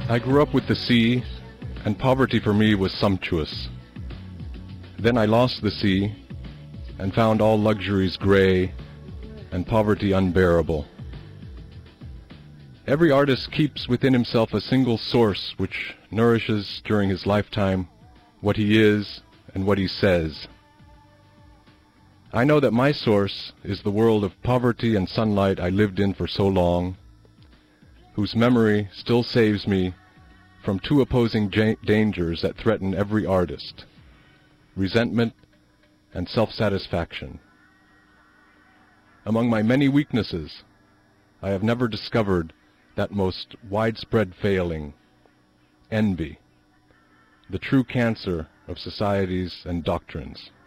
I grew up with the sea, and poverty for me was sumptuous. Then I lost the sea, and found all luxuries gray, and poverty unbearable. Every artist keeps within himself a single source which nourishes during his lifetime what he is and what he says. I know that my source is the world of poverty and sunlight I lived in for so long, whose memory still saves me from two opposing dangers that threaten every artist: resentment and self-satisfaction. Among my many weaknesses, I have never discovered that most widespread failing, envy, the true cancer of societies and doctrines.